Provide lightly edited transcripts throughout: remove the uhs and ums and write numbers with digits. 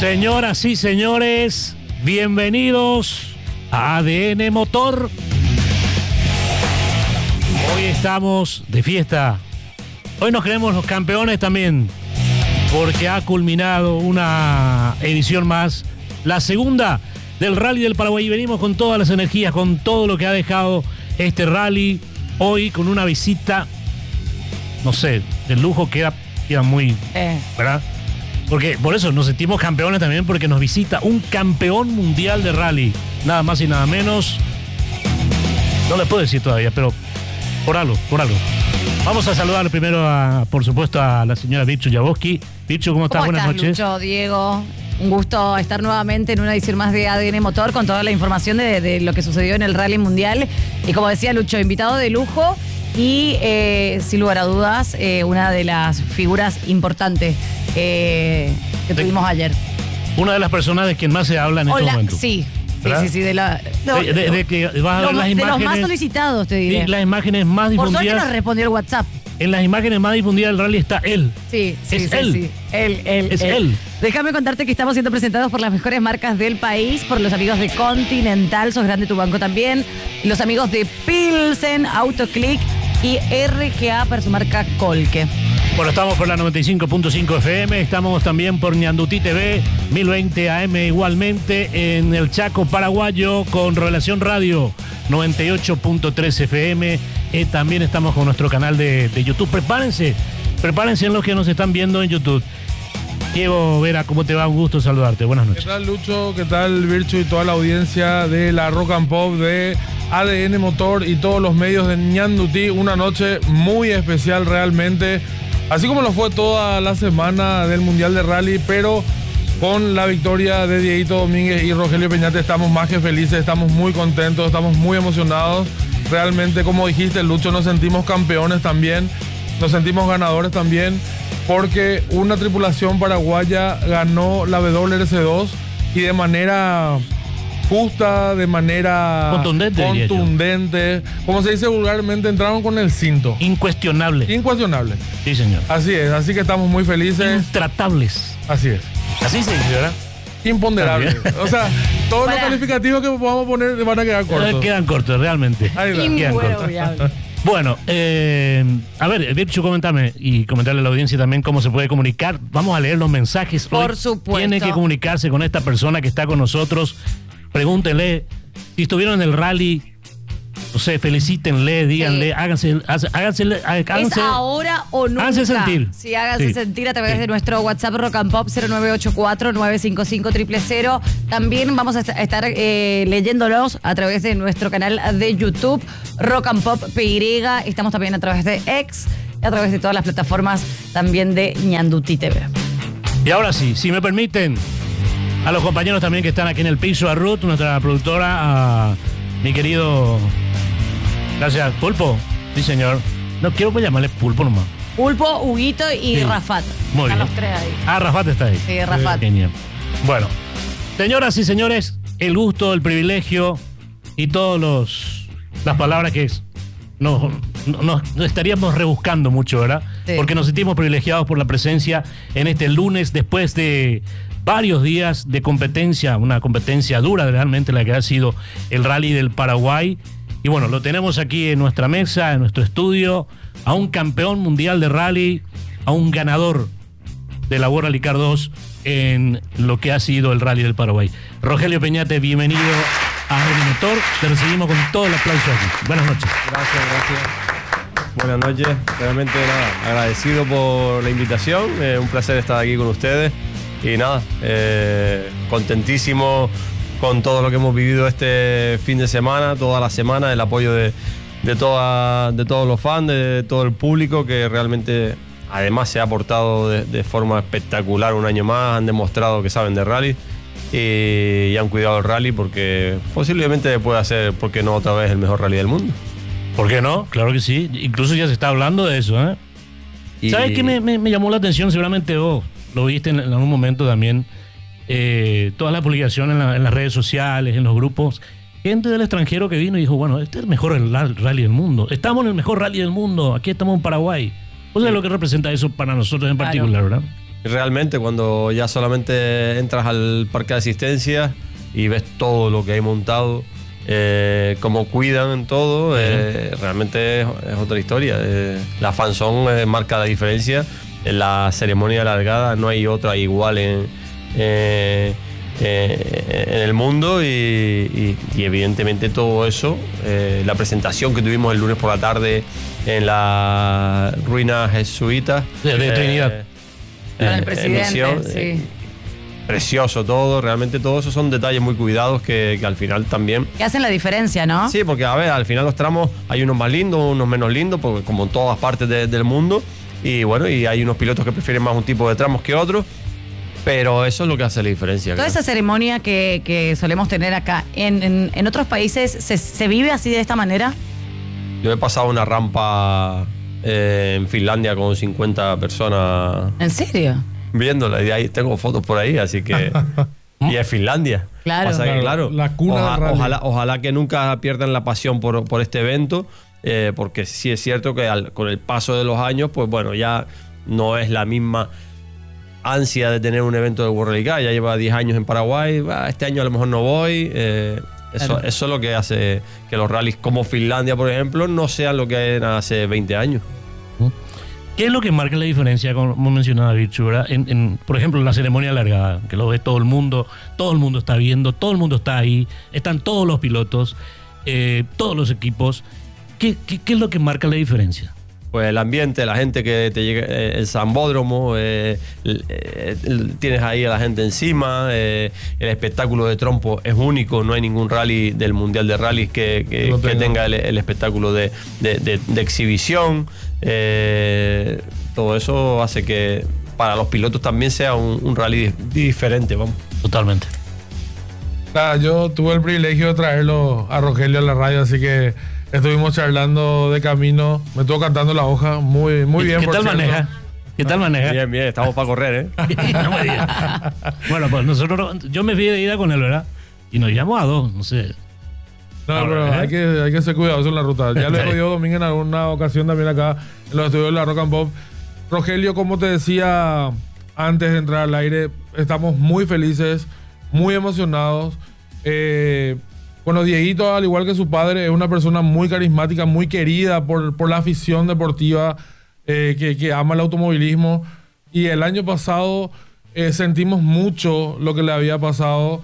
Señoras y señores, bienvenidos a ADN Motor. Hoy estamos de fiesta. Hoy nos creemos los campeones también, porque ha culminado una edición más, la segunda del Rally del Paraguay. Y venimos con todas las energías, con todo lo que ha dejado este rally. Hoy con una visita, no sé, de lujo, queda muy, ¿verdad? Porque por eso nos sentimos campeones también, porque nos visita un campeón mundial de rally, nada más y nada menos. No le puedo decir todavía, pero por algo. Vamos a saludar primero, por supuesto, a la señora Virchu Jaboski. Virchu, ¿cómo estás? Buenas noches. Lucho, Diego, un gusto estar nuevamente en una edición más de ADN Motor con toda la información de lo que sucedió en el Rally Mundial. Y como decía Lucho, invitado de lujo y sin lugar a dudas, una de las figuras importantes que tuvimos ayer. Una de las personas de quien más se habla en este momento. Sí. ¿verdad? Sí, de que vas a ver las imágenes. De los más solicitados, te diré. Sí, las imágenes más difundidas. Por suerte nos respondió el WhatsApp. En las imágenes más difundidas del rally está él. Sí. Él. Es él. Déjame contarte que estamos siendo presentados por las mejores marcas del país, por los amigos de Continental, Sos Grande Tu Banco también, los amigos de Pilsen, Autoclick y RGA para su marca Colque. Bueno, estamos por la 95.5 FM, estamos también por Ñandutí TV, 1020 AM igualmente, en el Chaco paraguayo con Revelación Radio, 98.3 FM. También estamos con nuestro canal de YouTube. Prepárense en los que nos están viendo en YouTube. Diego Vera, ¿cómo te va? Un gusto saludarte. Buenas noches. ¿Qué tal, Lucho? ¿Qué tal, Virchu y toda la audiencia de la Rock and Pop, de ADN Motor y todos los medios de Ñandutí? Una noche muy especial realmente, así como lo fue toda la semana del Mundial de Rally, pero con la victoria de Dieguito Domínguez y Rogelio Peñate estamos más que felices, estamos muy contentos, estamos muy emocionados. Realmente, como dijiste, Lucho, nos sentimos campeones también, nos sentimos ganadores también, porque una tripulación paraguaya ganó la WRC2 y de manera justa, de manera contundente. Como se dice vulgarmente, entraron con el cinto. Incuestionable. Sí, señor. Así es, así que estamos muy felices. Intratables. Así es. Así se dice, ¿verdad? Imponderable. O sea, todos los calificativos que podamos poner van a quedar cortos. Quedan cortos, realmente. Quedan cortos. Bueno, a ver, Virchu, comentame y comentarle a la audiencia también cómo se puede comunicar. Vamos a leer los mensajes. Por supuesto. Tiene que comunicarse con esta persona que está con nosotros. Pregúntenle si estuvieron en el rally. No sé, felicítenle, díganle, sí. háganse. ¿Es ahora o nunca? Háganse sentir. Sí, háganse sentir a través de nuestro WhatsApp Rock and Pop 0984-955-000. También vamos a estar leyéndolos a través de nuestro canal de YouTube, Rock and Pop PY. Estamos también a través de X y a través de todas las plataformas también de Ñandutí TV. Y ahora sí, si me permiten, a los compañeros también que están aquí en el piso, a Ruth, nuestra productora, a mi querido... Gracias, Pulpo. Sí, señor. No quiero llamarle Pulpo nomás. Pulpo, Huguito y sí. Rafat. Muy bien. Están los tres ahí. Rafat está ahí. Sí, Rafat. Genial. Bueno, señoras y señores, el gusto, el privilegio y todas las palabras que nos estaríamos rebuscando mucho, ¿verdad? Sí. Porque nos sentimos privilegiados por la presencia en este lunes después de varios días de competencia, una competencia dura realmente la que ha sido el Rally del Paraguay. Y bueno, lo tenemos aquí en nuestra mesa, en nuestro estudio, a un campeón mundial de rally, a un ganador de la World Rally Car 2 en lo que ha sido el Rally del Paraguay. Rogelio Peñate, bienvenido a ADN Motor. Te recibimos con todo el aplauso aquí. Buenas noches. Gracias. Buenas noches. Realmente agradecido por la invitación. Un placer estar aquí con ustedes. Y contentísimo con todo lo que hemos vivido este fin de semana, toda la semana, el apoyo de todos los fans, de todo el público que realmente además se ha aportado de forma espectacular un año más, han demostrado que saben de rally y han cuidado el rally porque posiblemente pueda ser, ¿por qué no otra vez el mejor rally del mundo? ¿Por qué no? Claro que sí, incluso ya se está hablando de eso, ¿eh? ¿Sabes qué me llamó la atención? Seguramente vos lo viste en algún momento también. Todas las publicaciones en las redes sociales, en los grupos, gente del extranjero que vino y dijo, bueno, este es el mejor rally del mundo, estamos en el mejor rally del mundo, aquí estamos en Paraguay. ¿Vos sabés lo que representa eso para nosotros en particular, verdad? realmente cuando ya solamente entras al parque de asistencia y ves todo lo que hay montado, cómo cuidan todo, realmente es otra historia. La fanzone marca la diferencia. En la ceremonia alargada no hay otra igual en el mundo y evidentemente todo eso, la presentación que tuvimos el lunes por la tarde en la ruina jesuita de Trinidad. Con el presidente, sí. Precioso todo, realmente todo eso son detalles muy cuidados que al final también... Que hacen la diferencia, ¿no? Sí, porque a ver, al final los tramos hay unos más lindos, unos menos lindos, porque como en todas partes del mundo, y bueno, y hay unos pilotos que prefieren más un tipo de tramos que otros, pero eso es lo que hace la diferencia. Toda esa ceremonia que solemos tener acá, ¿en otros países se vive así de esta manera? Yo he pasado una rampa en Finlandia con 50 personas. ¿En serio? Viéndola, y ahí tengo fotos por ahí, así que... Y es Finlandia. Claro. Pasa que, Claro, la cuna del rally. ojalá que nunca pierdan la pasión por este evento, porque sí es cierto que con el paso de los años, pues bueno, ya no es la misma ansia de tener un evento de World Rally Car. Ya lleva 10 años en Paraguay, este año a lo mejor no voy. Eso es lo que hace que los rallies como Finlandia, por ejemplo, no sean lo que eran hace 20 años. ¿Qué es lo que marca la diferencia, como mencionaba Virchu, ¿verdad? Por ejemplo, en la ceremonia alargada, que lo ve todo el mundo está viendo, todo el mundo está ahí, están todos los pilotos, todos los equipos. ¿Qué es lo que marca la diferencia? Pues el ambiente, la gente que te llega, el Zambódromo, tienes ahí a la gente encima, el espectáculo de trompo es único, no hay ningún rally del Mundial de Rallys que tenga el espectáculo de exhibición. Todo eso hace que para los pilotos también sea un rally diferente, vamos. Totalmente. Nada, yo tuve el privilegio de traerlo a Rogelio a la radio, así que estuvimos charlando de camino, me estuvo cantando la hoja, muy bien. ¿Qué tal maneja? ¿Qué tal maneja? Bien, estamos para correr, No me digas. Bueno, pues yo me fui de ida con él, ¿verdad? Y nos llevamos a dos, no sé. No, pero hay que ser cuidadoso en la ruta. Ya lo he podido Domínguez en alguna ocasión también acá en los estudios de la Rock and Pop. Rogelio, como te decía antes de entrar al aire, estamos muy felices, muy emocionados. Bueno, Dieguito, al igual que su padre, es una persona muy carismática, muy querida por la afición deportiva que ama el automovilismo. Y el año pasado sentimos mucho lo que le había pasado.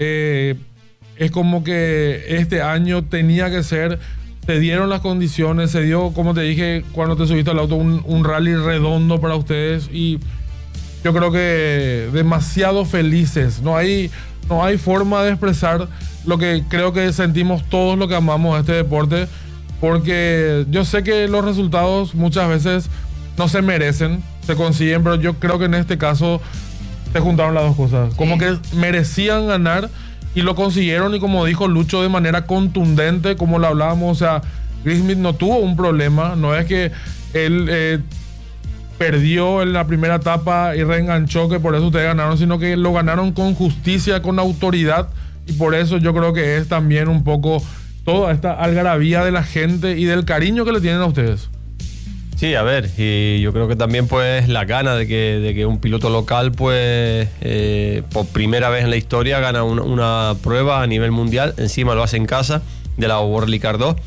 Es como que este año tenía que ser, se dieron las condiciones, se dio, como te dije, cuando te subiste al auto, un rally redondo para ustedes y yo creo que demasiado felices. No hay forma de expresar lo que creo que sentimos todos los que amamos este deporte, porque yo sé que los resultados muchas veces no se merecen, se consiguen, pero yo creo que en este caso se juntaron las dos cosas. Como que merecían ganar y lo consiguieron, y como dijo Lucho, de manera contundente, como lo hablábamos, o sea, Chris Smith no tuvo un problema, no es que él perdió en la primera etapa y reenganchó, que por eso ustedes ganaron, sino que lo ganaron con justicia, con autoridad, y por eso yo creo que es también un poco toda esta algarabía de la gente y del cariño que le tienen a ustedes. Sí, a ver, y yo creo que también pues la gana de que un piloto local pues por primera vez en la historia gana una prueba a nivel mundial, encima lo hace en casa, de la World Rally Car 2.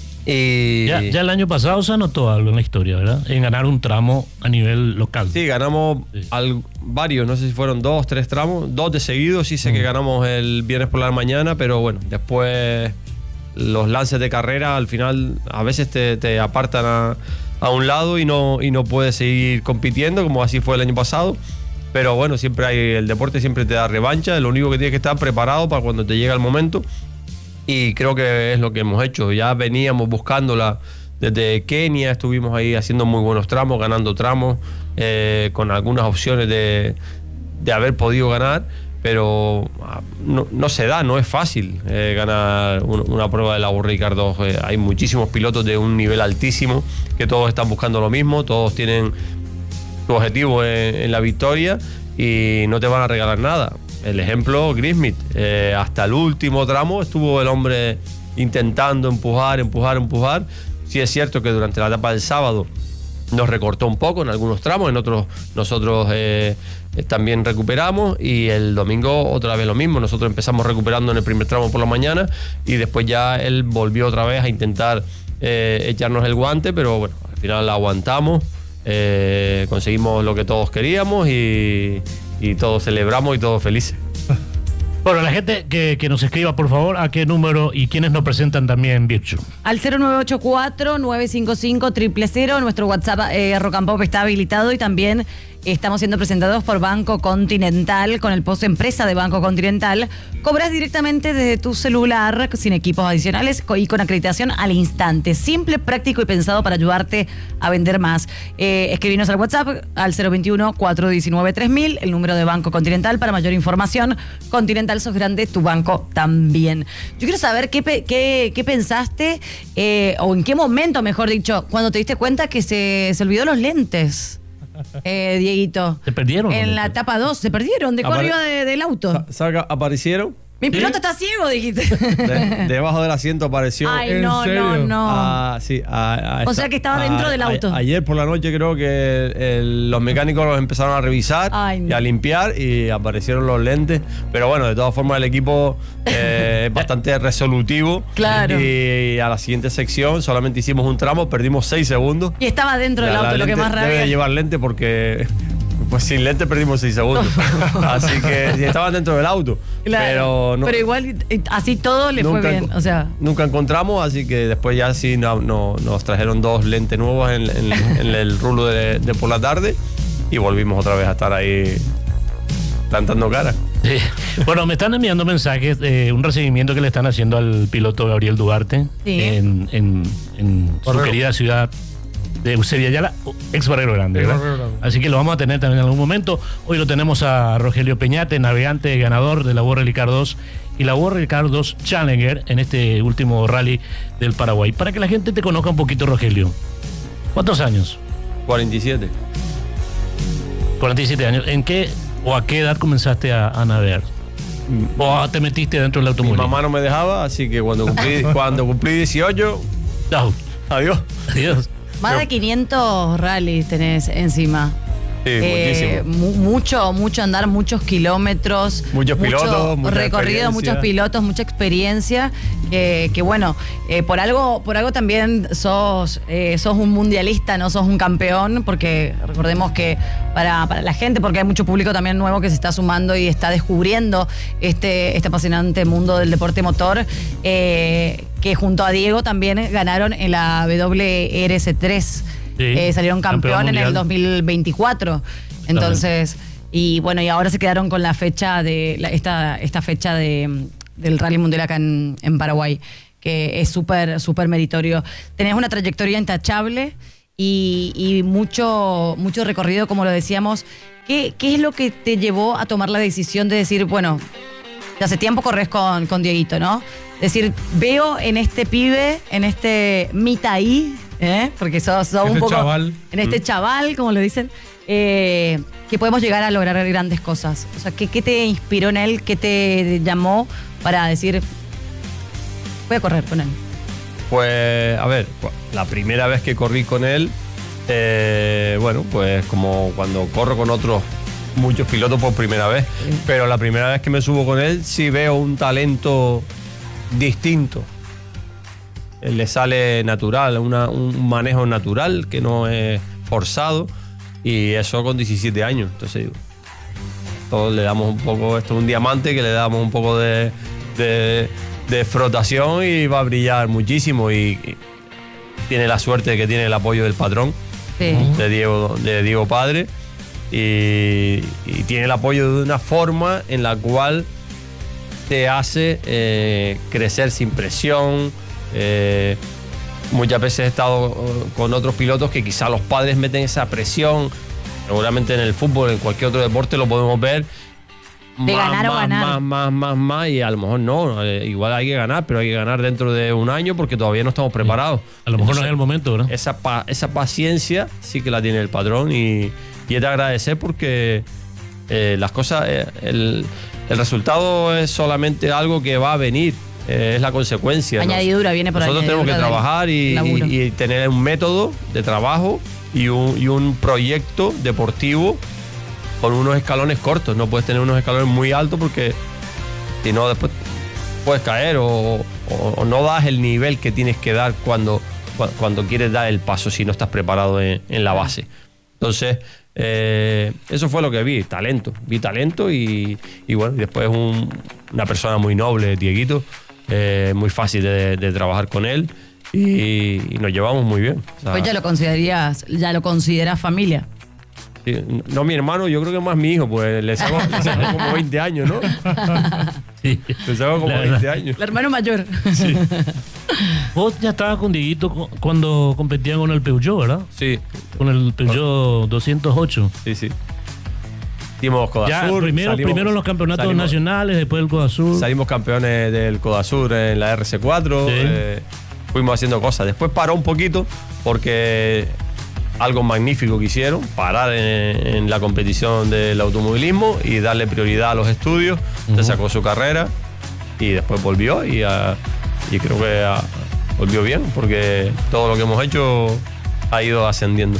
Y ya el año pasado se anotó algo en la historia, ¿verdad? En ganar un tramo a nivel local. Sí, ganamos varios, no sé si fueron 2, 3 tramos, 2 de seguido, sí sé que ganamos el viernes por la mañana, pero bueno, después los lances de carrera al final a veces te apartan a un lado y no puedes seguir compitiendo, como así fue el año pasado. Pero bueno, el deporte siempre te da revancha, lo único que tienes que estar preparado para cuando te llega el momento. Y creo que es lo que hemos hecho. Ya veníamos buscándola desde Kenia, estuvimos ahí haciendo muy buenos tramos, ganando tramos, con algunas opciones de haber podido ganar, pero no se da, no es fácil ganar una prueba de la World Rally Car 2. Hay muchísimos pilotos de un nivel altísimo que todos están buscando lo mismo, todos tienen su objetivo en la victoria y no te van a regalar nada. El ejemplo, Chris Smith, hasta el último tramo estuvo el hombre intentando empujar. Sí es cierto que durante la etapa del sábado nos recortó un poco en algunos tramos, en otros nosotros también recuperamos, y el domingo otra vez lo mismo. Nosotros empezamos recuperando en el primer tramo por la mañana y después ya él volvió otra vez a intentar echarnos el guante, pero bueno, al final aguantamos, conseguimos lo que todos queríamos y todos celebramos y todos felices. Bueno, la gente que nos escriba, por favor, a qué número y quiénes nos presentan también Virtu. Al 0984-955-000. Nuestro WhatsApp Rock and Pop está habilitado y también estamos siendo presentados por Banco Continental con el post empresa de Banco Continental. Cobras directamente desde tu celular sin equipos adicionales y con acreditación al instante. Simple, práctico y pensado para ayudarte a vender más. Escribinos al WhatsApp al 021-419-3000, el número de Banco Continental para mayor información. Continental, sos grande, tu banco también. Yo quiero saber qué pensaste o en qué momento, mejor dicho, cuando te diste cuenta que se olvidó los lentes. Dieguito. ¿Se perdieron? En la etapa 2, se perdieron. ¿De cuál iba del auto? Aparecieron. Mi piloto está ciego, dijiste. Debajo del asiento apareció. Ay, ¿En no, serio? no. Sí, O sea que estaba dentro del auto. Ayer por la noche creo que los mecánicos los empezaron a revisar y a limpiar y aparecieron los lentes. Pero bueno, de todas formas el equipo es bastante resolutivo. Claro. Y a la siguiente sección solamente hicimos un tramo, perdimos 6 segundos. Y estaba dentro del auto, lo que más rabia. Debe de llevar lente porque... Pues sin lente perdimos 6 segundos. Así que estaban dentro del auto. Claro, pero igual así todo le fue bien. O sea, nunca encontramos, así que después ya sí nos trajeron 2 lentes nuevos en el rulo de por la tarde y volvimos otra vez a estar ahí plantando cara. Sí. Bueno, me están enviando mensajes de un recibimiento que le están haciendo al piloto Gabriel Duarte en su querida ciudad de Eusebio Ayala, ex Barrero Grande, ¿verdad? Así que lo vamos a tener también en algún momento. Hoy lo tenemos a Rogelio Peñate, navegante ganador de la World Rally Car 2 y la World Rally Car 2 Challenger en este último rally del Paraguay. Para que la gente te conozca un poquito, Rogelio. ¿Cuántos años? 47. 47 años. ¿En qué o a qué edad comenzaste a navegar? ¿O te metiste dentro del automóvil? Mi mamá no me dejaba, así que cuando cumplí 18, chao. Adiós. Más de 500 rallies tenés encima. Sí, muchísimo. Mucho andar, muchos kilómetros. Muchos pilotos, mucho recorrido, muchos pilotos, mucha experiencia. Que bueno, por algo también sos un mundialista, no sos un campeón, porque recordemos que para la gente, porque hay mucho público también nuevo que se está sumando y está descubriendo este apasionante mundo del deporte motor, que junto a Diego también ganaron en la WRC3. Sí, salieron campeón en el 2024. Entonces, y bueno, y ahora se quedaron con la fecha de esta fecha del Rally Mundial acá en Paraguay, que es súper meritorio. Tenés una trayectoria intachable y mucho recorrido, como lo decíamos. ¿Qué es lo que te llevó a tomar la decisión de decir, bueno, hace tiempo corres con Dieguito, ¿no? Decir, veo en este pibe, en este mitaí, porque sos un poco chaval. En este chaval, como lo dicen, que podemos llegar a lograr grandes cosas. O sea, ¿qué te inspiró en él? ¿Qué te llamó para decir, voy a correr con él? Pues, a ver, la primera vez que corrí con él, bueno, pues como cuando corro con otros muchos pilotos por primera vez, pero la primera vez que me subo con él sí veo un talento distinto. Le sale natural, un manejo natural que no es forzado, y eso con 17 años. Entonces digo, todos le damos un poco, esto es un diamante que le damos un poco de frotación y va a brillar muchísimo, y tiene la suerte de que tiene el apoyo del patrón, de Diego Padre, y tiene el apoyo de una forma en la cual te hace crecer sin presión. Muchas veces he estado con otros pilotos que quizá los padres meten esa presión. Seguramente en el fútbol, en cualquier otro deporte lo podemos ver. De ganar o ganar. Más, y a lo mejor no. Igual hay que ganar, pero hay que ganar dentro de un año porque todavía no estamos preparados. A lo mejor no es el momento, ¿no? Esa paciencia sí que la tiene el patrón, y es de agradecer porque las cosas, el resultado es solamente algo que va a venir. Es la consecuencia. Añadidura, viene por ahí. Nosotros tenemos que trabajar y tener un método de trabajo y un proyecto deportivo con unos escalones cortos. No puedes tener unos escalones muy altos porque si no después puedes caer o no das el nivel que tienes que dar cuando quieres dar el paso si no estás preparado en la base. Entonces, eso fue lo que vi talento y bueno, después una persona muy noble, Dieguito, muy fácil de trabajar con él y nos llevamos muy bien. O sea, pues ya lo consideras familia. Sí, no mi hermano, yo creo que más mi hijo, pues le saco como 20 años, ¿no? Sí. Le saco como 20 años. El hermano mayor. Sí. Vos ya estabas con Dieguito cuando competían con el Peugeot, ¿verdad? Sí. Con el Peugeot 208. Sí. Hicimos Ya, Codasur. primero en los campeonatos nacionales, después el Codasur. Salimos campeones del Codasur en la RC4. Sí. Fuimos haciendo cosas. Después paró un poquito porque algo magnífico que hicieron, parar en la competición del automovilismo y darle prioridad a los estudios. Se sacó su carrera y después volvió y creo que volvió bien porque todo lo que hemos hecho ha ido ascendiendo.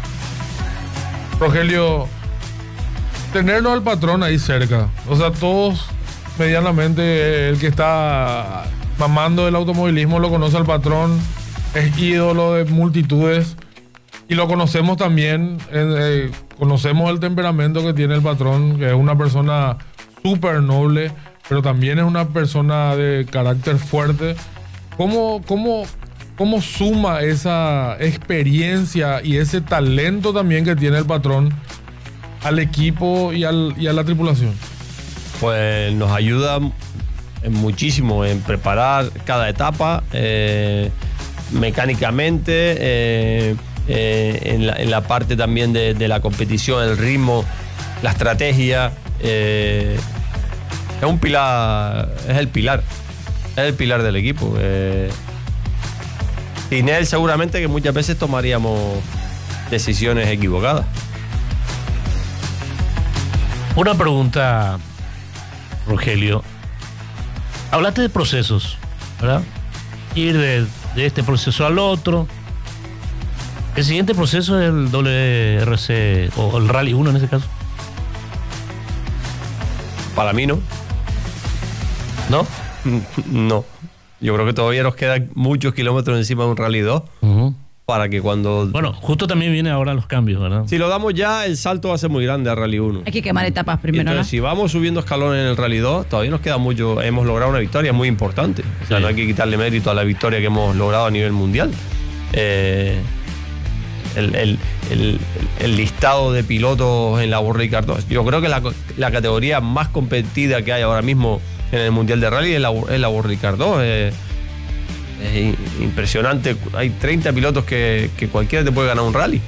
Rogelio, tenerlo al patrón ahí cerca, o sea, todos medianamente, el que está mamando el automovilismo lo conoce al patrón, es ídolo de multitudes y lo conocemos también, conocemos el temperamento que tiene el patrón, que es una persona súper noble, pero también es una persona de carácter fuerte. ¿Cómo suma esa experiencia y ese talento también que tiene el patrón al equipo y a la tripulación? Pues nos ayuda muchísimo en preparar cada etapa, mecánicamente, en la parte también de la competición, el ritmo, la estrategia. Es un pilar, es el pilar del equipo. Sin él seguramente que muchas veces tomaríamos decisiones equivocadas. Una pregunta, Rogelio. Hablaste de procesos, ¿verdad? Ir de este proceso al otro. El siguiente proceso es el WRC o el Rally 1 en ese caso. Para mí no. ¿No? No. Yo creo que todavía nos quedan muchos kilómetros encima de un Rally 2 para que cuando... Bueno, justo también vienen ahora los cambios, ¿verdad? Si lo damos ya, el salto va a ser muy grande a Rally 1. Hay que quemar etapas primero, entonces, ¿no? si vamos subiendo escalones en el Rally 2, todavía nos queda mucho. Hemos logrado una victoria muy importante. O sea, Sí. no hay que quitarle mérito a la victoria que hemos logrado a nivel mundial. El listado de pilotos en la World Ricard 2. Yo creo que la categoría más competida que hay ahora mismo en el Mundial de Rally es la World Ricard 2. Es impresionante. Hay 30 pilotos que cualquiera te puede ganar un rally.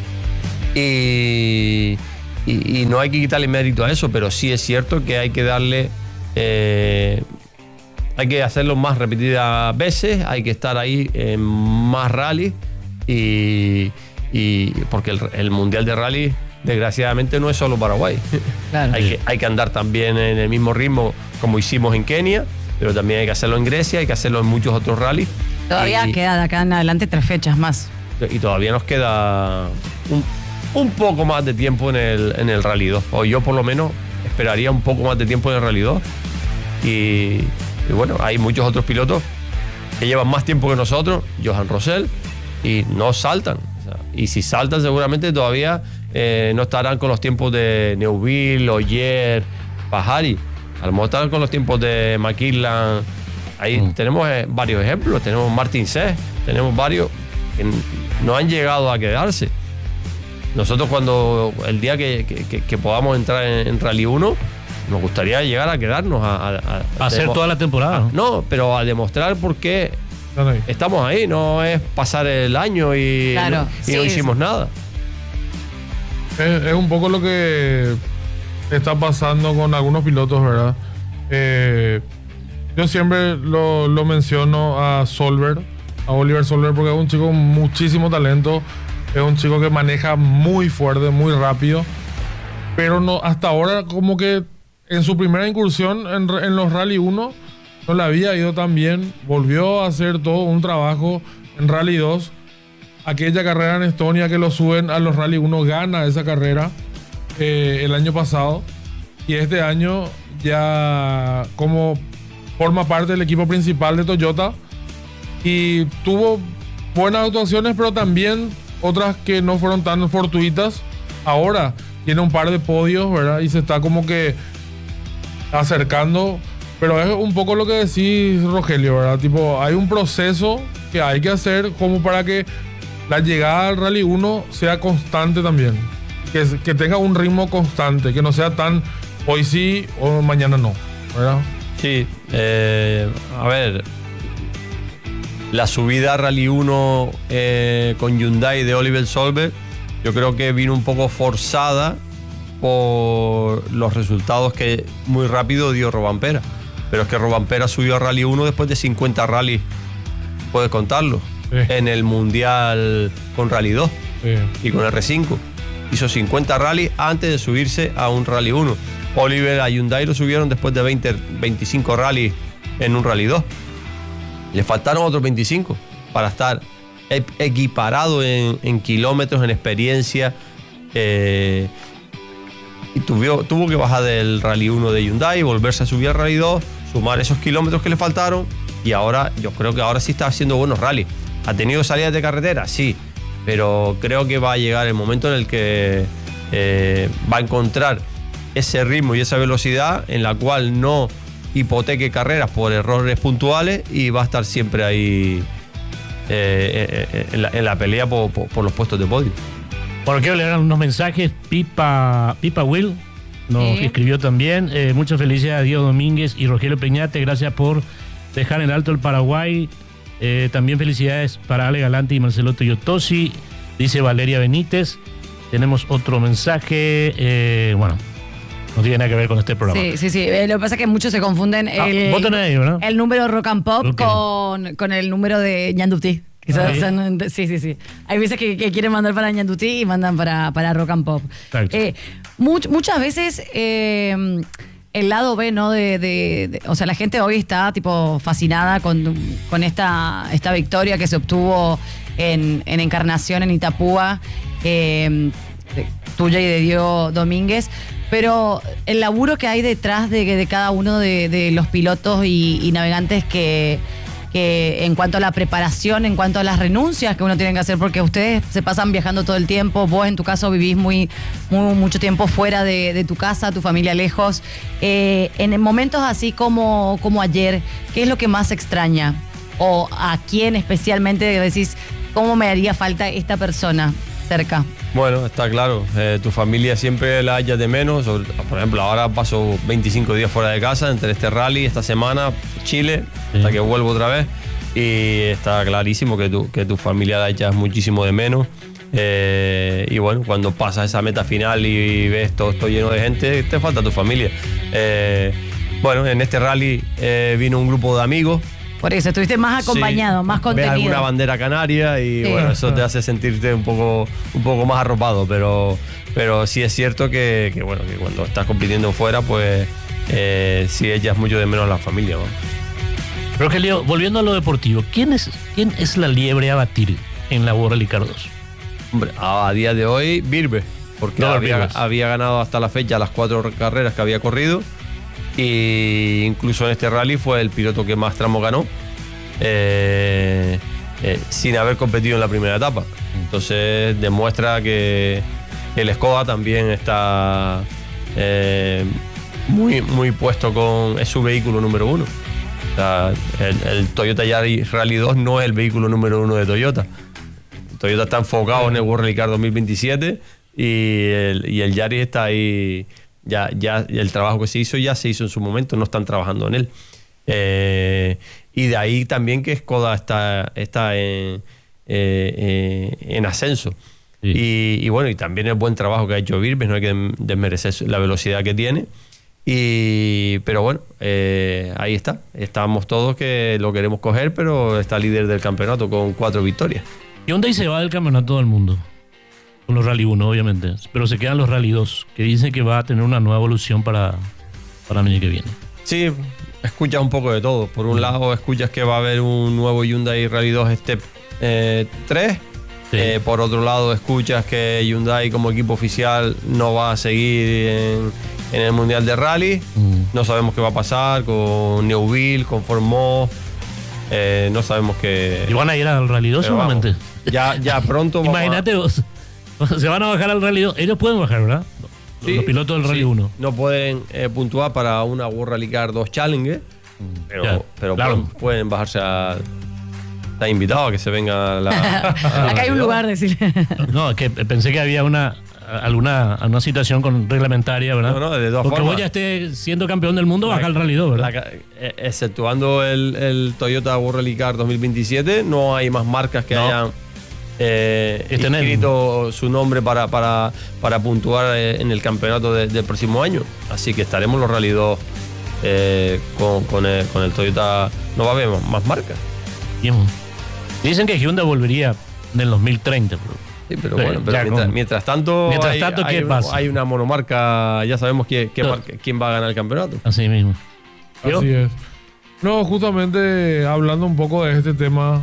Y no hay que quitarle mérito a eso, pero sí es cierto que hay que darle... hay que hacerlo más repetidas veces, hay que estar ahí en más rally y porque el Mundial de Rally desgraciadamente no es solo Paraguay. Claro. Hay que andar también en el mismo ritmo como hicimos en Kenia, pero también hay que hacerlo en Grecia, hay que hacerlo en muchos otros rallies. Todavía queda de acá en adelante 3 fechas más. Y todavía nos queda un poco más de tiempo en el Rally 2. O yo por lo menos esperaría un poco más de tiempo en el Rally 2. Y bueno, hay muchos otros pilotos que llevan más tiempo que nosotros, Johan Rosell, y no saltan. O sea, y si saltan seguramente todavía no estarán con los tiempos de Neuville, Ogier, Pajari. A lo mejor estarán con los tiempos de McKillan. Ahí tenemos varios ejemplos. Tenemos Martin C. Tenemos varios que no han llegado a quedarse. Nosotros cuando el día que podamos entrar en Rally 1, nos gustaría llegar a quedarnos a hacer toda la temporada. No, pero a demostrar por qué estamos ahí. No es pasar el año y Claro, no hicimos nada. Es un poco lo que está pasando con algunos pilotos, ¿verdad? Yo siempre lo menciono a Solberg, a Oliver Solberg, porque es un chico con muchísimo talento. Es un chico que maneja muy fuerte, muy rápido. Pero no, hasta ahora como que en su primera incursión en los Rally 1 no le había ido tan bien. Volvió a hacer todo un trabajo en Rally 2. aquella carrera en Estonia que lo suben a los Rally 1, gana esa carrera el año pasado. Y este año ya como forma parte del equipo principal de Toyota. Y tuvo buenas actuaciones, pero también otras que no fueron tan fortuitas. Ahora tiene un par de podios, ¿verdad? Y se está como que acercando. Pero es un poco lo que decís, Rogelio, ¿verdad? Tipo, hay un proceso que hay que hacer como para que la llegada al Rally 1 sea constante también. Que tenga un ritmo constante, que no sea tan hoy sí o mañana no, ¿verdad? Sí, a ver, la subida a Rally 1 con Hyundai de Oliver Solberg, yo creo que vino un poco forzada por los resultados que muy rápido dio Rovanpera. Pero es que Rovanpera subió a Rally 1 después de 50 rallies, puedes contarlo, Sí. en el Mundial con Rally 2 Sí. y con R5. Hizo 50 rallies antes de subirse a un Rally 1. Oliver a Hyundai lo subieron después de 25 rallies en un Rally 2. Le faltaron otros 25 para estar equiparado en kilómetros, en experiencia. Y tuvo que bajar del Rally 1 de Hyundai, volverse a subir al Rally 2, sumar esos kilómetros que le faltaron. Y ahora, yo creo que ahora sí está haciendo buenos rallies. ¿Ha tenido salidas de carretera? Sí. Pero creo que va a llegar el momento en el que va a encontrar ese ritmo y esa velocidad en la cual no hipoteque carreras por errores puntuales y va a estar siempre ahí en la pelea por los puestos de podio. Bueno, quiero leer unos mensajes. Pipa Will nos escribió también. Muchas felicidades a Diego Domínguez y Rogelio Peñate. Gracias por dejar en alto el Paraguay. También felicidades para Ale Galante y Marcelo Toyotosi, dice Valeria Benítez. Tenemos otro mensaje. Bueno, no tiene nada que ver con este programa. Sí. Lo que pasa es que muchos se confunden vos tenés ahí, ¿verdad? el número Rock and Pop Okay. con el número de Ñandutí. Sí. Hay veces que quieren mandar para Ñandutí y mandan para Rock and Pop. Muchas veces el lado B, ¿no? O sea, la gente hoy está tipo fascinada con esta victoria que se obtuvo en Encarnación, en Itapúa, tuya y de Diego Domínguez. Pero el laburo que hay detrás de cada uno de los pilotos y navegantes que en cuanto a la preparación, en cuanto a las renuncias que uno tiene que hacer, porque ustedes se pasan viajando todo el tiempo, vos en tu caso vivís mucho tiempo fuera de tu casa, tu familia lejos. En momentos así como ayer, ¿qué es lo que más extraña? ¿O a quién especialmente decís, cómo me haría falta esta persona cerca? Bueno, está claro, tu familia siempre la hayas de menos. Por ejemplo, ahora paso 25 días fuera de casa, entre este rally, esta semana, Chile, hasta que vuelvo otra vez. Y está clarísimo que tu familia la echas muchísimo de menos. Y bueno, cuando pasas esa meta final y ves todo esto lleno de gente, te falta tu familia. Bueno, en este rally vino un grupo de amigos. Por eso, estuviste más acompañado, más contenido. Ves alguna bandera canaria y bueno, eso te hace sentirte un poco más arropado, pero sí es cierto que cuando estás compitiendo fuera, pues sí echas mucho de menos a la familia, ¿no? Rogelio, volviendo a lo deportivo, ¿quién es la liebre a batir en la World Rally Car 2? Hombre, a día de hoy, Birbe, porque había ganado hasta la fecha las 4 carreras que había corrido. Y incluso en este rally fue el piloto que más tramos ganó sin haber competido en la primera etapa. Entonces demuestra que el Skoda también está muy puesto es su vehículo número 1. O sea, el Toyota Yaris Rally 2 no es el vehículo número 1 de Toyota. Toyota está enfocado en el World Rally Car 2027 y el Yaris está ahí. Ya el trabajo que se hizo en su momento, no están trabajando en él. Y de ahí también que Skoda está en ascenso. Sí. Y bueno, y también el buen trabajo que ha hecho Birbe, no hay que desmerecer la velocidad que tiene. Pero bueno, ahí está. Estamos todos que lo queremos coger, pero está líder del campeonato con 4 victorias. Hyundai se va del campeonato del mundo. Con los Rally 1, obviamente. Pero se quedan los Rally 2, que dicen que va a tener una nueva evolución para el año que viene. Sí, escuchas un poco de todo. Por un lado, escuchas que va a haber un nuevo Hyundai Rally 2 Step 3. Sí. Por otro lado, escuchas que Hyundai como equipo oficial no va a seguir en el Mundial de Rally. No sabemos qué va a pasar con Neuville, con Formó. No sabemos qué. Y van a ir al Rally 2 Pero vamos, seguramente. ya pronto vamos Imagínate vos. Se van a bajar al Rally 2. Ellos pueden bajar, ¿verdad? Sí, Los pilotos del Rally sí. 1. No pueden puntuar para una World Rally Car 2 Challenge, Ya, pero claro. pueden bajarse a. Está invitado a que se venga Acá hay un lugar, decirle. No, es que pensé que había una situación reglamentaria, ¿verdad? No, de todas Porque formas. vos ya estés siendo campeón del mundo, baja al Rally 2, ¿verdad? Exceptuando el Toyota World Rally Car 2027, no hay más marcas que No. hayan inscrito su nombre para puntuar en el campeonato del próximo año. Así que estaremos los Rally 2 con el Toyota. No va a haber más marcas. Bien. Dicen que Hyundai volvería en el 2030. Sí, pero Sí, bueno, ya mientras tanto, ¿qué pasa? hay una monomarca, ya sabemos quién No. va a ganar el campeonato. Así mismo. ¿Yo? Así es. No, justamente hablando un poco de este tema,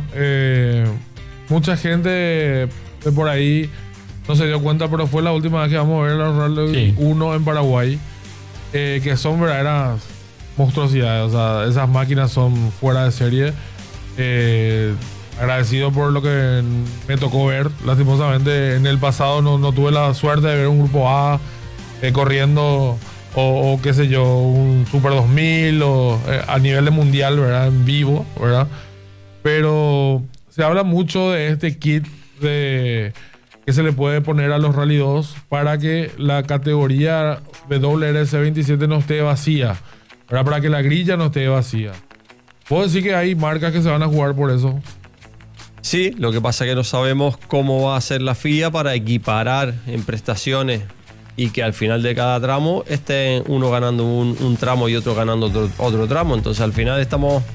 mucha gente de por ahí no se dio cuenta, pero fue la última vez que vamos a ver los Rally Sí. 1 en Paraguay, que son verdaderas monstruosidades. O sea, esas máquinas son fuera de serie. Agradecido por lo que me tocó ver. Lastimosamente en el pasado no tuve la suerte de ver un grupo A corriendo o qué sé yo, un Super 2000 o a nivel de mundial, ¿verdad? En vivo, ¿verdad? Pero se habla mucho de este kit que se le puede poner a los Rally 2 para que la categoría WRC 27 no esté vacía, ¿verdad? Para que la grilla no esté vacía. ¿Puedo decir que hay marcas que se van a jugar por eso? Sí, lo que pasa es que no sabemos cómo va a ser la FIA para equiparar en prestaciones y que al final de cada tramo esté uno ganando un tramo y otro ganando otro tramo. Entonces al final estamos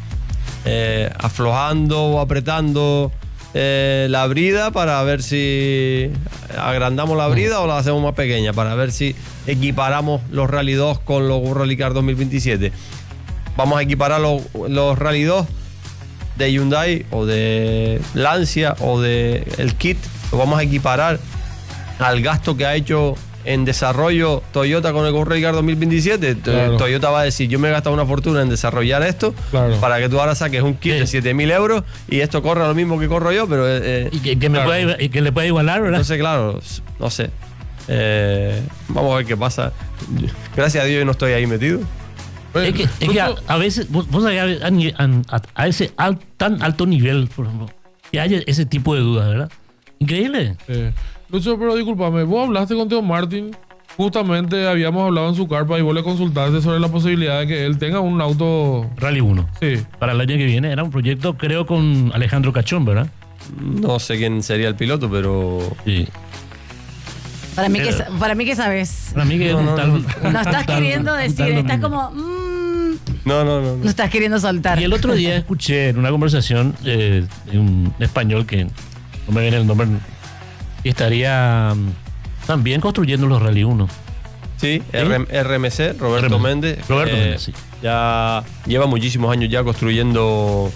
aflojando o apretando la brida para ver si agrandamos la brida o la hacemos más pequeña, para ver si equiparamos los Rally 2 con los World Rally Car 2027. Vamos a equiparar los Rally 2 de Hyundai o de Lancia o de el kit, lo vamos a equiparar al gasto que ha hecho en desarrollo Toyota con el World Rally Car 2027. Claro. Toyota va a decir, yo me he gastado una fortuna en desarrollar esto, Claro. para que tú ahora saques un kit Sí. de 7.000 euros y esto corra lo mismo que corro yo, pero Y que le pueda igualar, ¿verdad? entonces claro, no sé. Vamos a ver qué pasa. Gracias a Dios yo no estoy ahí metido. Es que a veces, vos sabés, a ese tan alto nivel, por ejemplo, que haya ese tipo de dudas, ¿verdad? Increíble. Lucho, pero discúlpame, vos hablaste con Teo Martin, justamente habíamos hablado en su carpa y vos le consultaste sobre la posibilidad de que él tenga un auto. Rally 1. Sí. Para el año que viene era un proyecto, creo, con Alejandro Cachón, ¿verdad? No sé quién sería el piloto, pero Sí. Para mí, para mí que sabes. Para mí que No, un no, tal- No estás un tal- queriendo un decir, tal estás domingo. como. no. No estás queriendo soltar. Y el otro día escuché en una conversación de un español que no me viene el nombre, y estaría también construyendo los Rally 1. Sí, RMC, Roberto RMC. Méndez. Roberto Méndez, sí. Ya lleva muchísimos años ya construyendo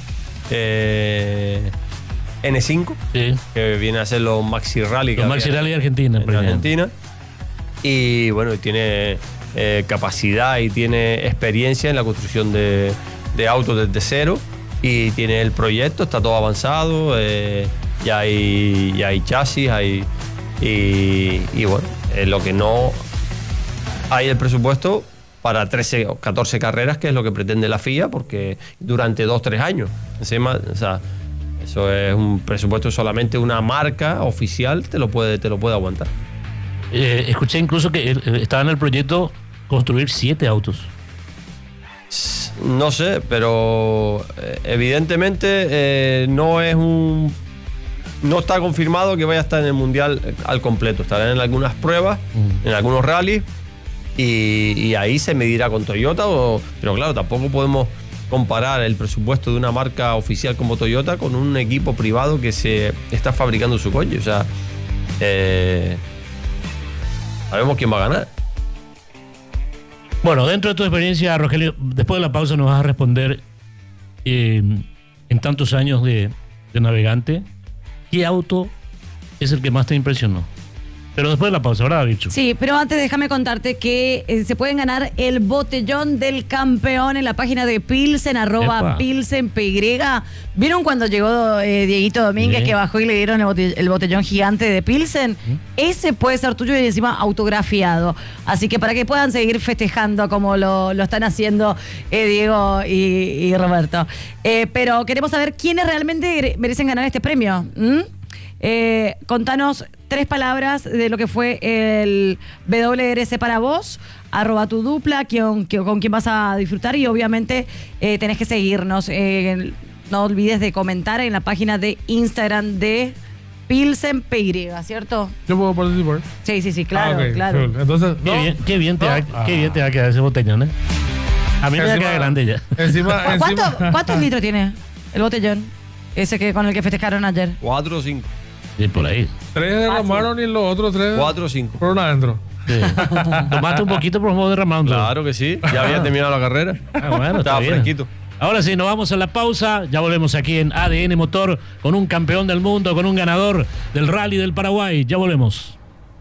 N5, Sí. que viene a ser los Maxi Rally. Los Maxi Rally de Argentina, en por ejemplo. Argentina. Y bueno, tiene capacidad y tiene experiencia en la construcción de autos desde cero. Y tiene el proyecto, está todo avanzado. Ya hay chasis, y bueno, lo que no hay el presupuesto para 13 o 14 carreras, que es lo que pretende la FIA, porque durante 2-3 años. Encima, o sea, eso es un presupuesto, solamente una marca oficial te lo puede aguantar. Escuché incluso que estaba en el proyecto construir 7 autos. No sé, pero evidentemente no está confirmado que vaya a estar en el Mundial al completo. Estará en algunas pruebas, en algunos rallies, y ahí se medirá con Toyota. Pero claro, tampoco podemos comparar el presupuesto de una marca oficial como Toyota con un equipo privado que se está fabricando su coche. O sea, sabemos quién va a ganar. Bueno, dentro de tu experiencia, Rogelio, después de la pausa nos vas a responder en tantos años de navegante, ¿qué auto es el que más te impresionó? Pero después de la pausa, ¿verdad, Virchu? Sí, pero antes déjame contarte que se pueden ganar el botellón del campeón en la página de Pilsen, Epa. @PilsenPY. ¿Vieron cuando llegó Dieguito Domínguez Sí. que bajó y le dieron el botellón gigante de Pilsen? Ese puede ser tuyo y encima autografiado. Así que para que puedan seguir festejando como lo están haciendo Diego y Roberto. Pero queremos saber quiénes realmente merecen ganar este premio. Contanos 3 palabras de lo que fue el WRC para vos, @tu dupla, con quién vas a disfrutar y obviamente tenés que seguirnos. No olvides de comentar en la página de Instagram de PilsenPY, ¿cierto? ¿Yo puedo participar? Sí, claro, Ok, claro. cool. Entonces, Qué bien te va a quedar ese botellón, ¿eh? A mí me va a quedar grande ya. Encima, ¿Cuántos litros tiene el botellón? Ese que con el que festejaron ayer. 4 o 5. Sí, por ahí. 3 derramaron y los otros 3 4 o 5. fueron adentro. Sí. Tomaste un poquito, pero vos derramando. Claro que sí. Ya había terminado la carrera. Ah, bueno, está Estaba bien. fresquito. Ahora sí, nos vamos a la pausa. Ya volvemos aquí en ADN Motor con un campeón del mundo, con un ganador del Rally del Paraguay. Ya volvemos.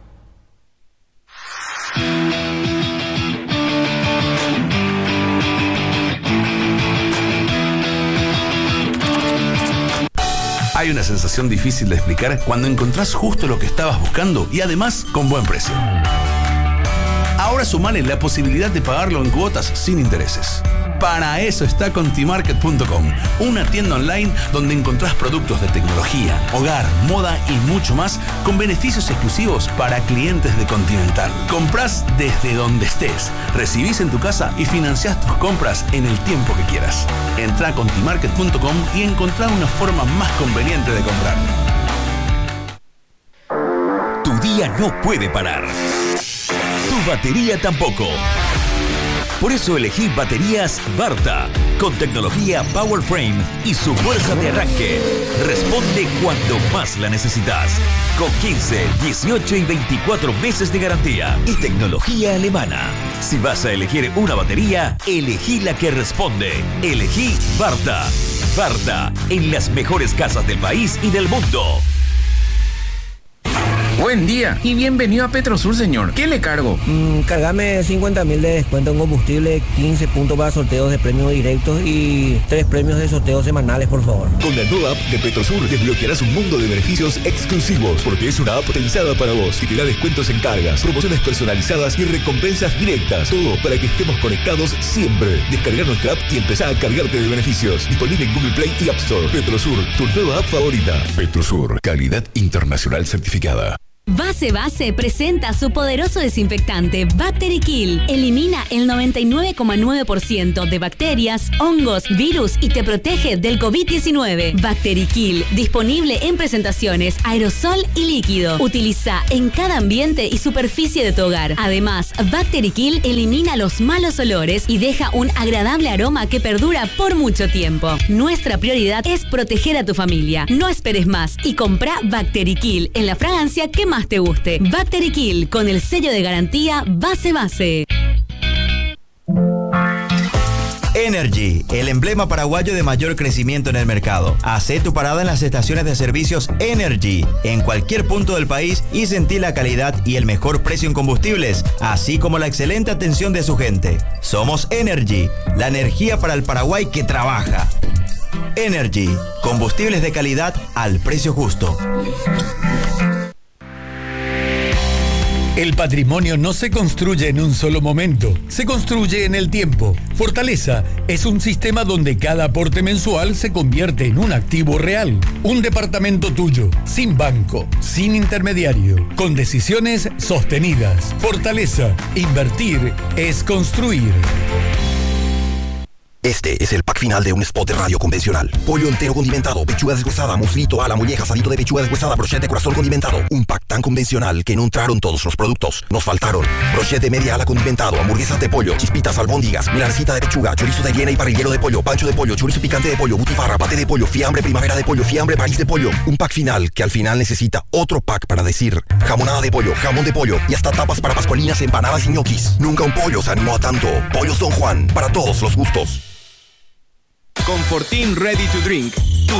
Hay una sensación difícil de explicar cuando encontrás justo lo que estabas buscando y además con buen precio. Ahora sumale la posibilidad de pagarlo en cuotas sin intereses. Para eso está Contimarket.com, una tienda online donde encontrás productos de tecnología, hogar, moda y mucho más con beneficios exclusivos para clientes de Continental. Comprás desde donde estés, recibís en tu casa y financiás tus compras en el tiempo que quieras. Entrá a Contimarket.com y encontrá una forma más conveniente de comprar. Tu día no puede parar. Tu batería tampoco. Por eso elegí baterías Varta, con tecnología Power Frame y su fuerza de arranque. Responde cuando más la necesitas. Con 15, 18 y 24 meses de garantía y tecnología alemana. Si vas a elegir una batería, elegí la que responde. Elegí Varta. Varta, en las mejores casas del país y del mundo. Buen día y bienvenido a Petrosur, señor. ¿Qué le cargo? Cargame 50.000 de descuento en combustible, 15 puntos para sorteos de premios directos y 3 premios de sorteos semanales, por favor. Con la nueva app de Petrosur desbloquearás un mundo de beneficios exclusivos, porque es una app pensada para vos y te da descuentos en cargas, promociones personalizadas y recompensas directas. Todo para que estemos conectados siempre. Descargar nuestra app y empezar a cargarte de beneficios. Disponible en Google Play y App Store. Petrosur, tu nueva app favorita. Petrosur, calidad internacional certificada. Base presenta su poderoso desinfectante Bactery Kill. Elimina el 99,9% de bacterias, hongos, virus y te protege del COVID-19. Bactery Kill, disponible en presentaciones aerosol y líquido. Utiliza en cada ambiente y superficie de tu hogar. Además, Bactery Kill elimina los malos olores y deja un agradable aroma que perdura por mucho tiempo. Nuestra prioridad es proteger a tu familia. No esperes más y compra Bactery Kill en la fragancia que más te guste. Bactery Kill, con el sello de garantía Base. Energy, el emblema paraguayo de mayor crecimiento en el mercado. Hacé tu parada en las estaciones de servicios Energy, en cualquier punto del país y sentí la calidad y el mejor precio en combustibles, así como la excelente atención de su gente. Somos Energy, la energía para el Paraguay que trabaja. Energy, combustibles de calidad al precio justo. El patrimonio no se construye en un solo momento, se construye en el tiempo. Fortaleza es un sistema donde cada aporte mensual se convierte en un activo real. Un departamento tuyo, sin banco, sin intermediario, con decisiones sostenidas. Fortaleza, invertir es construir. Este es el pack final de un spot de radio convencional. Pollo entero condimentado, pechuga deshuesada, muslito a la molleja, asadito de pechuga deshuesada, brochet de corazón condimentado. Un pack tan convencional que no entraron todos los productos. Nos faltaron brochet de media ala condimentado, hamburguesas de pollo, chispitas, albóndigas, milancita de pechuga, chorizo de hiena y parrillero de pollo, pancho de pollo, chorizo picante de pollo, butifarra, paté de pollo, fiambre primavera de pollo, fiambre país de pollo. Un pack final que al final necesita otro pack para decir jamonada de pollo, jamón de pollo y hasta tapas para pascualinas, empanadas y ñoquis. Nunca un pollo se animó a tanto. Pollos Don Juan, para todos los gustos. Confortín Ready to Drink, tu